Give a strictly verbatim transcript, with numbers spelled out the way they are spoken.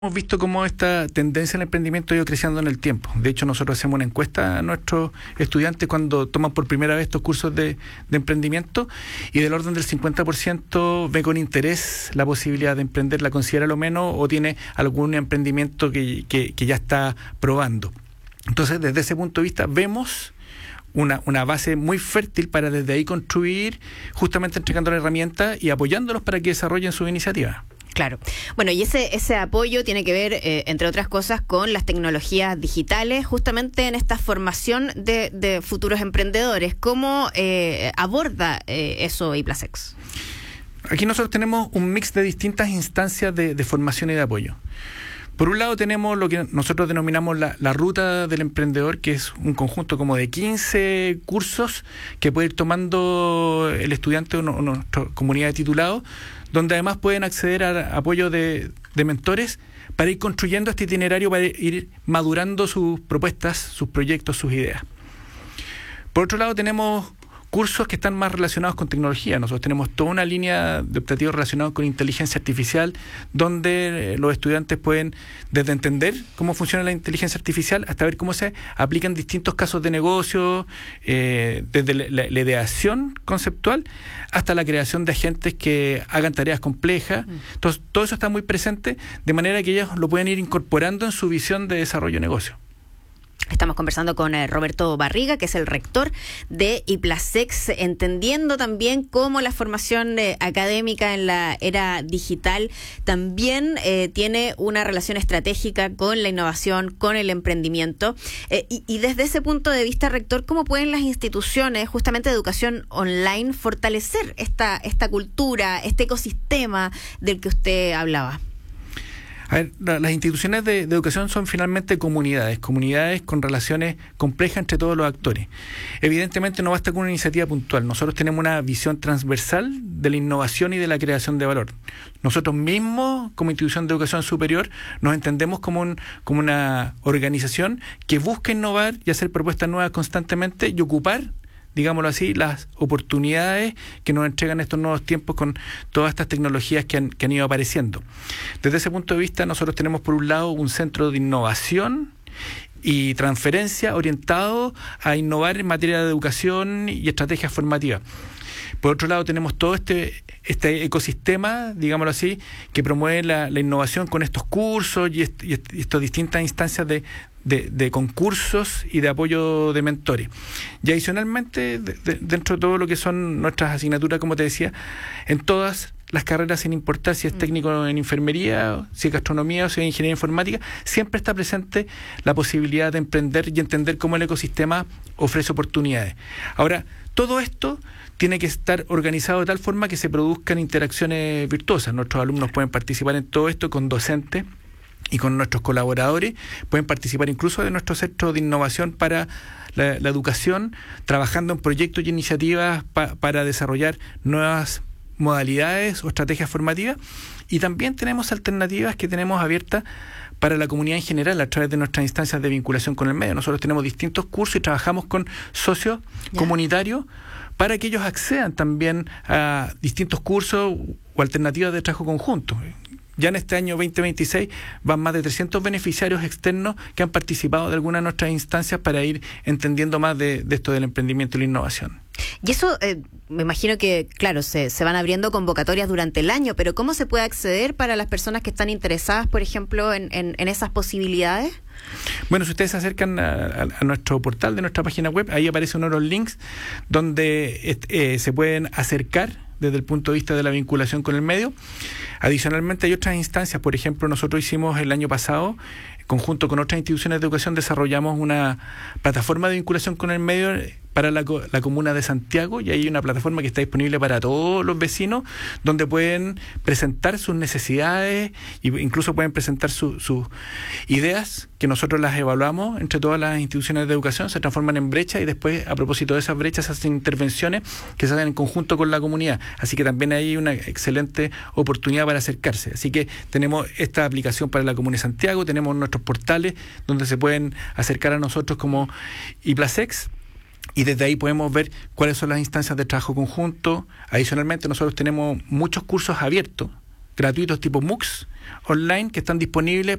Hemos visto cómo esta tendencia al emprendimiento ha ido creciendo en el tiempo. De hecho, nosotros hacemos una encuesta a nuestros estudiantes cuando toman por primera vez estos cursos de, de emprendimiento, y del orden del cincuenta por ciento ve con interés la posibilidad de emprender, la considera lo menos o tiene algún emprendimiento que, que, que ya está probando. Entonces, desde ese punto de vista, vemos Una, una base muy fértil para desde ahí construir, justamente entregando la herramienta y apoyándolos para que desarrollen sus iniciativas. Claro. Bueno, y ese ese apoyo tiene que ver, eh, entre otras cosas, con las tecnologías digitales, justamente en esta formación de, de futuros emprendedores. ¿Cómo eh, aborda eh, eso IPLASEX? Aquí nosotros tenemos un mix de distintas instancias de, de formación y de apoyo. Por un lado tenemos lo que nosotros denominamos la, la ruta del emprendedor, que es un conjunto como de quince cursos que puede ir tomando el estudiante o, no, o nuestra comunidad de titulados, donde además pueden acceder a apoyo de, de mentores para ir construyendo este itinerario, para ir madurando sus propuestas, sus proyectos, sus ideas. Por otro lado tenemos cursos que están más relacionados con tecnología.Nosotros tenemos toda una línea de optativos relacionados con inteligencia artificial, donde los estudiantes pueden desde entender cómo funciona la inteligencia artificial hasta ver cómo se aplican distintos casos de negocio, eh, desde la, la, la ideación conceptual hasta la creación de agentes que hagan tareas complejas. Entonces, todo eso está muy presente, de manera que ellos lo pueden ir incorporando en su visión de desarrollo de negocio. Estamos conversando con eh, Roberto Barriga, que es el rector de IPLASEX, entendiendo también cómo la formación eh, académica en la era digital también eh, tiene una relación estratégica con la innovación, con el emprendimiento. Eh, y, y desde ese punto de vista, rector, ¿cómo pueden las instituciones, justamente de educación online, fortalecer esta, esta cultura, este ecosistema del que usted hablaba? A ver, la, las instituciones de, de educación son finalmente comunidades, comunidades con relaciones complejas entre todos los actores. Evidentemente no basta con una iniciativa puntual. Nosotros tenemos una visión transversal de la innovación y de la creación de valor. Nosotros mismos, como institución de educación superior, nos entendemos como, un, como una organización que busca innovar y hacer propuestas nuevas constantemente y ocupar, digámoslo así, las oportunidades que nos entregan estos nuevos tiempos con todas estas tecnologías que han, que han ido apareciendo. Desde ese punto de vista, nosotros tenemos por un lado un centro de innovación y transferencia orientado a innovar en materia de educación y estrategias formativas. Por otro lado, tenemos todo este este ecosistema, digámoslo así, que promueve la, la innovación con estos cursos y, est, y, est, y estas distintas instancias de, de, de concursos y de apoyo de mentores. Y adicionalmente, de, de, dentro de todo lo que son nuestras asignaturas, como te decía, en todas las carreras, sin importar si es técnico en enfermería, si es gastronomía o si es ingeniería informática, siempre está presente la posibilidad de emprender y entender cómo el ecosistema ofrece oportunidades. Ahora, todo esto tiene que estar organizado de tal forma que se produzcan interacciones virtuosas. Nuestros alumnos pueden participar en todo esto con docentes y con nuestros colaboradores, pueden participar incluso de nuestro centro de innovación para la, la educación, trabajando en proyectos y iniciativas pa, para desarrollar nuevas modalidades o estrategias formativas, y también tenemos alternativas que tenemos abiertas para la comunidad en general a través de nuestras instancias de vinculación con el medio. Nosotros tenemos distintos cursos y trabajamos con socios ¿Ya? comunitarios para que ellos accedan también a distintos cursos o alternativas de trabajo conjunto. Ya en este año veinte veintiséis van más de trescientos beneficiarios externos que han participado de alguna de nuestras instancias para ir entendiendo más de, de esto del emprendimiento y la innovación. Y eso, eh, me imagino que, claro, se, se van abriendo convocatorias durante el año, pero ¿cómo se puede acceder para las personas que están interesadas, por ejemplo, en, en, en esas posibilidades? Bueno, si ustedes se acercan a, a, a nuestro portal de nuestra página web, ahí aparece uno de los links donde eh, se pueden acercar desde el punto de vista de la vinculación con el medio. Adicionalmente hay otras instancias. Por ejemplo, nosotros hicimos el año pasado, en conjunto con otras instituciones de educación, desarrollamos una plataforma de vinculación con el medio para la, la comuna de Santiago, y hay una plataforma que está disponible para todos los vecinos, donde pueden presentar sus necesidades e incluso pueden presentar sus su ideas, que nosotros las evaluamos entre todas las instituciones de educación, se transforman en brechas y después, a propósito de esas brechas, se hacen intervenciones que se hacen en conjunto con la comunidad. Así que también hay una excelente oportunidad para acercarse. Así que tenemos esta aplicación para la Comuna de Santiago, tenemos nuestros portales donde se pueden acercar a nosotros como IPLASEX, y desde ahí podemos ver cuáles son las instancias de trabajo conjunto. Adicionalmente, nosotros tenemos muchos cursos abiertos gratuitos tipo MOOCs online que están disponibles